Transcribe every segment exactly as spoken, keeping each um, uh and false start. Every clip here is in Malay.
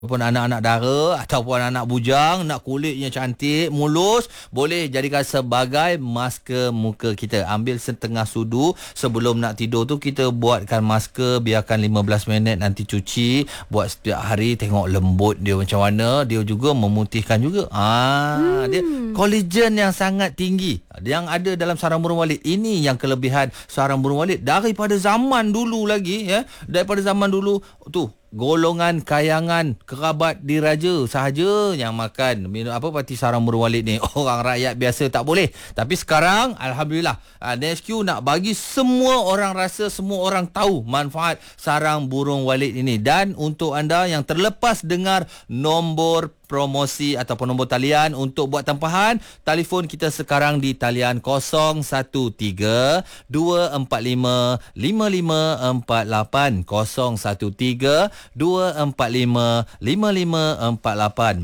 Ataupun anak-anak dara ataupun anak bujang nak kulitnya cantik, mulus, boleh jadikan sebagai masker muka kita. Ambil setengah sudu sebelum nak tidur tu, kita buatkan masker, biarkan lima belas minit, nanti cuci, buat setiap hari, tengok lembut dia macam mana. Dia juga memutihkan juga. Ah, hmm. Dia kolagen yang sangat tinggi yang ada dalam sarang burung walit. Ini yang kelebihan sarang burung walit daripada zaman dulu lagi, ya. Daripada zaman dulu tu, golongan kayangan kerabat diraja sahaja yang makan minum apa pati sarang burung walit ni. Orang rakyat biasa tak boleh. Tapi sekarang alhamdulillah, uh, N S Q nak bagi semua orang rasa, semua orang tahu manfaat sarang burung walit ini. Dan untuk anda yang terlepas dengar nombor promosi ataupun nombor talian untuk buat tempahan, telefon kita sekarang di talian kosong satu tiga dua empat lima lima lima empat lapan, kosong satu tiga dua empat lima lima lima empat lapan.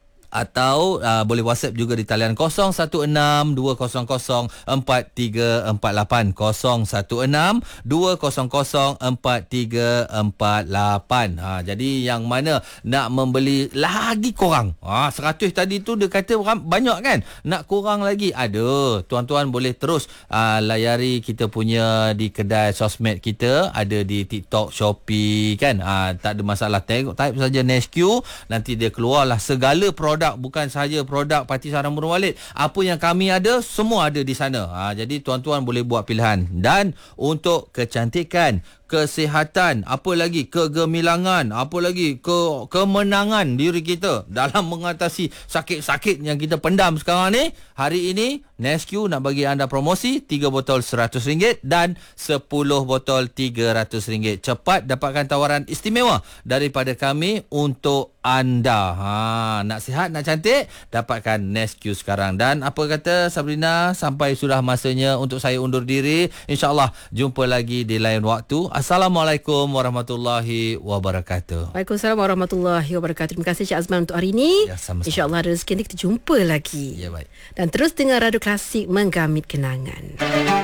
Atau uh, boleh WhatsApp juga di talian kosong satu enam dua kosong kosong empat tiga empat lapan, kosong satu enam dua kosong kosong empat tiga empat lapan. Ha, jadi yang mana nak membeli lagi korang, ha, seratus tadi tu dia kata banyak kan, nak kurang lagi ada. Tuan-tuan boleh terus uh, layari kita punya di kedai sosmed kita, ada di TikTok, Shopee kan. Ha, tak ada masalah, tengok type saja N S Q, nanti dia keluarlah segala produk. Bukan sahaja produk parti sarang burung walit, apa yang kami ada semua ada di sana. Ha, jadi tuan-tuan boleh buat pilihan. Dan untuk kecantikan, kesihatan, apa lagi kegemilangan, apa lagi ke kemenangan diri kita dalam mengatasi sakit-sakit yang kita pendam sekarang ni, hari ini N S Q nak bagi anda promosi tiga botol seratus ringgit dan sepuluh botol tiga ratus ringgit. Cepat dapatkan tawaran istimewa daripada kami untuk anda. Ha, nak sihat, nak cantik, dapatkan N S Q sekarang. Dan apa kata Sabrina, sampai sudah masanya untuk saya undur diri. InsyaAllah jumpa lagi di lain waktu. Assalamualaikum warahmatullahi wabarakatuh. Waalaikumsalam warahmatullahi wabarakatuh. Terima kasih Cik Azman untuk hari ini. Ya, sama-sama. InsyaAllah rezeki kita jumpa lagi. Ya, baik. Dan terus dengar Radio Klasik, menggamit kenangan.